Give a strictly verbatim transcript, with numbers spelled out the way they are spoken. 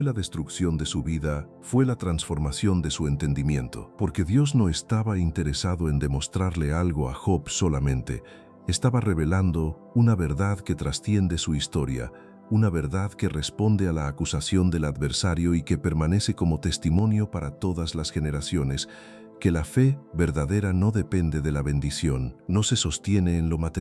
La destrucción de su vida fue la transformación de su entendimiento, porque Dios no estaba interesado en demostrarle algo a Job solamente, estaba revelando una verdad que trasciende su historia, una verdad que responde a la acusación del adversario y que permanece como testimonio para todas las generaciones, que la fe verdadera no depende de la bendición, no se sostiene en lo material.